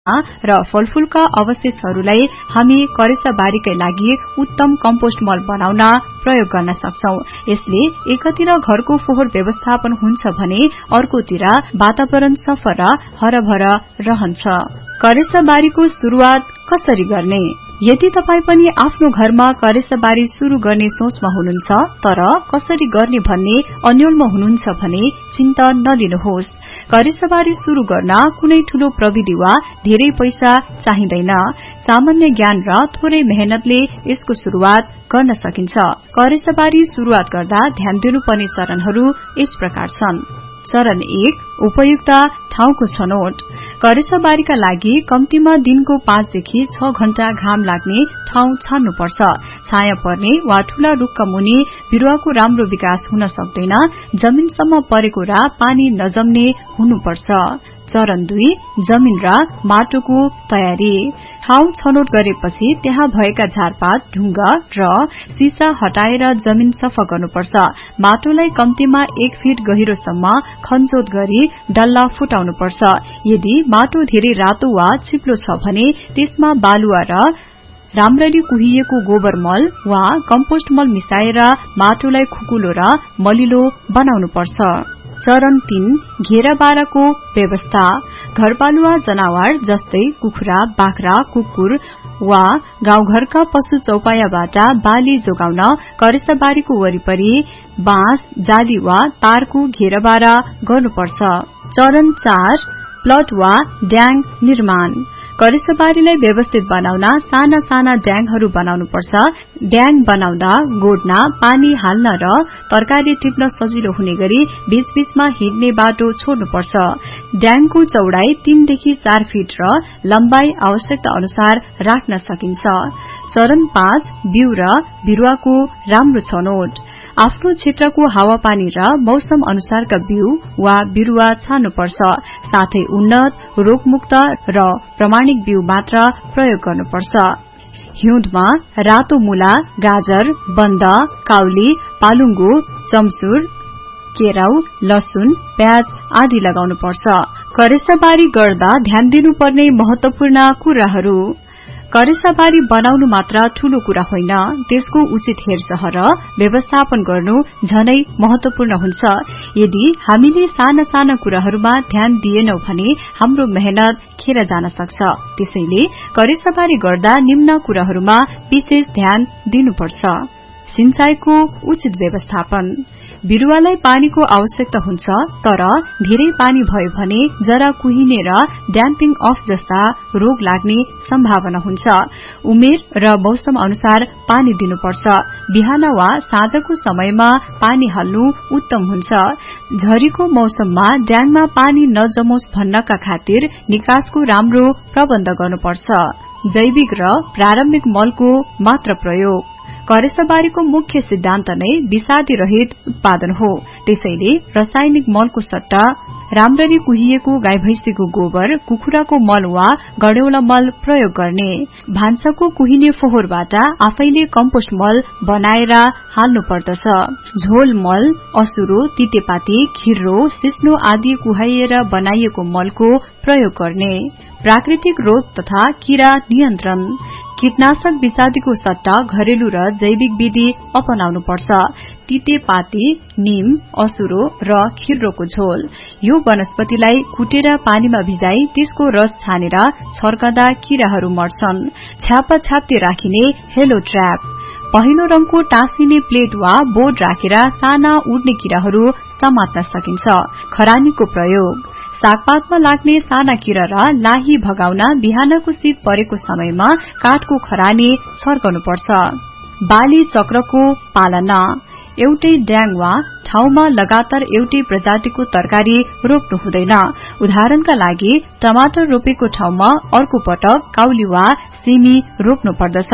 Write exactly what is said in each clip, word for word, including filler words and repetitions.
र फलफूलका अवशेषहरूलाई हामी करेसाबारीकै लागि उत्तम कम्पोस्ट मल बनाउन प्रयोग गर्न सक्छौं। यसले एकतिर घरको फोहोर व्यवस्थापन हुन्छ भने अर्कोतिर वातावरण सफा र हरभर रहन्छ। करेसाबारीको शुरूआत कसरी गर्ने? यदि तपाई पनि आफ्नो घरमा करेसाबारी शुरू गर्ने सोचमा हुनुहुन्छ तर कसरी गर्ने भन्ने अन्योलमा हुनुहुन्छ भने चिन्ता नलिनुहोस्। करेसाबारी शुरू गर्न कुनै ठूलो प्रविधि वा धेरै पैसा चाहिँदैन। सामान्य ज्ञान र थोरै मेहनतले यसको शुरूआत गर्न सकिन्छ। करेसाबारी शुरूआत गर्दा ध्यान दिनुपर्ने चरणहरू यस प्रकार छन्। चरण एक, उपयुक्त ठाउँको छनौट। करेसाबारीका लागि कम्तीमा दिनको पाँचदेखि छ घण्टा घाम लाग्ने ठाउँ छान्नुपर्छ। छाया पर्ने वा ठूला रुखका मुनि बिरुवाको राम्रो विकास हुन सक्दैन। जमिनसम्म परेको र पानी नजम्ने हुनुपर्छ। चरण दुई, जमिन र माटोको तयारी। ठाउँ छनौट गरेपछि त्यहाँ भएका झारपात, ढुङ्गा र सिसा हटाएर जमिन सफा गर्नुपर्छ। माटोलाई कम्तीमा एक फिट गहिरोसम्म खनजोत गरी डल्ला फुटाउनुपर्छ। यदि माटो धेरै रातो वा चिप्लो छ भने त्यसमा बालुवा र राम्ररी कुहिएको गोबर मल वा कम्पोस्ट मल मिसाएर माटोलाई खुकुलो र मलिलो बनाउनुपर्छ। चरण तीन, घेराबाराको व्यवस्था। घरपालुवा जनावर जस्तै कुखुरा, बाख्रा, कुकुर वा गाउँघरका पशु चौपायाबाट बाली जोगाउन करेसाबारीको वरिपरि बाँस, जाली वा तारको घेराबारा गर्नुपर्छ। चरण चार, प्लट वा ड्याङ निर्माण। करेसाबारीलाई व्यवस्थित बनाउन साना साना ड्याङहरू बनाउनुपर्छ। ड्याङ बनाउँदा गोड्न, पानी हाल्न र तरकारी टिप्न सजिलो हुने गरी बीचबीचमा हिँड्ने बाटो छोड्नुपर्छ। ड्याङको चौडाई तीनदेखि चार फिट र लम्बाई आवश्यकता अनुसार राख्न सकिन्छ। चरण पाँच, बिउ र बिरुवाको राम्रो छनौट। आफ्नो क्षेत्रको हावापानी र मौसम अनुसारका बिउ वा बिरुवा छान्नुपर्छ। साथै उन्नत, रोगमुक्त र प्रमाणिक बिउ मात्र प्रयोग गर्नुपर्छ। हिउँदमा रातो मूला, गाजर, बन्द, काउली, पालुङ्गो, चम्सुर, केराउ, लसुन, प्याज आदि लगाउनुपर्छ। करेसाबारी गर्दा ध्यान दिनुपर्ने महत्वपूर्ण कुराहरू। करेसाबारी बनाउनु मात्र ठूलो कुरा होइन, त्यसको उचित हेरचाह र व्यवस्थापन गर्नु झनै महत्वपूर्ण हुन्छ। यदि हामीले साना साना कुराहरूमा ध्यान दिएनौं भने हाम्रो मेहनत खेर जान सक्छ। त्यसैले करेसाबारी गर्दा निम्न कुराहरूमा विशेष ध्यान दिनुपर्छ। सिंचाईको उचित व्यवस्थापन। बिरुवालाई पानीको आवश्यकता हुन्छ तर धेरै पानी भयो भने जरा कुहिने र ड्याम्पिङ अफ जस्ता रोग लाग्ने सम्भावना हुन्छ। उमेर र मौसम अनुसार पानी दिनुपर्छ। बिहान वा साँझको समयमा पानी हाल्नु उत्तम हुन्छ। झरीको मौसममा ड्याङमा पानी नजमोस् भन्नका खातिर निकासको राम्रो प्रबन्ध गर्नुपर्छ। जैविक र प्रारम्भिक मलको मात्र प्रयोग। करेसाबारीको मुख्य सिद्धान्त नै विषादी रहित उत्पादन हो। त्यसैले रासायनिक मलको सट्टा राम्ररी कुहिएको गाई भैंसीको गोबर, कुखुराको मल वा गड्यौला मल प्रयोग गर्ने। भान्साको कुहिने फोहोरबाट आफैले कम्पोस्ट मल बनाएर हाल्नु पर्दछ। झोल मल, असुरो, तितेपाती, खिर्रो, सिस्नो आदि कुहाइएर बनाइएको मलको प्रयोग गर्ने। प्राकृतिक रोग तथा कीरा नियन्त्रण। कीटनाशक विषादीको सट्टा घरेलु र जैविक विधि अपनाउनुपर्छ। तितेपाती, नीम, असुरो र खिर्रोको झोल। यो वनस्पतिलाई कुटेर पानीमा भिजाई त्यसको रस छानेर छर्कदा कीराहरू मर्छन्। छ्यापा छाप्ते राखिने हेलो ट्र्याप। पहिलो रङको टाँसिने प्लेट वा बोर्ड राखेर साना उड्ने कीराहरू समात्न सकिन्छ। खरानीको प्रयोग। सागपातमा लाग्ने साना कीरा र लाही भगाउन बिहानको शीत परेको समयमा काठको खरानी छर्कनुपर्छ। बाली चक्रको पालना। एउटै ड्याङ वा ठाउँमा लगातार एउटै प्रजातिको तरकारी रोप्नु हुँदैन। उदाहरणका लागि टमाटर रोपेको ठाउँमा अर्को पटक काउली वा सिमी रोप्नु पर्दछ।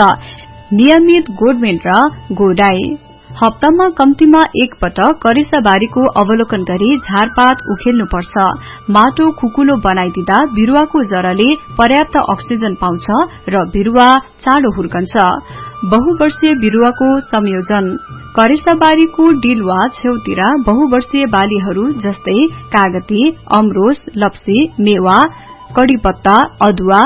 नियमित गोडमेल र गोडाई। हप्तामा कम्तीमा एक पटक करेसाबारीको अवलोकन गरी झारपात उखेल्नुपर्छ। माटो खुकुलो बनाइदिँदा बिरुवाको जराले पर्याप्त अक्सिजन पाउँछ र बिरुवा चाँडो हुर्कन्छ। बहुवर्षीय बिरुवाको संयोजन। करेसाबारीको डिल वा छेउतिर बहुवर्षीय बालीहरू जस्तै कागती, अमरोस, लप्सी, मेवा, कड़ी पत्ता, अदुवा,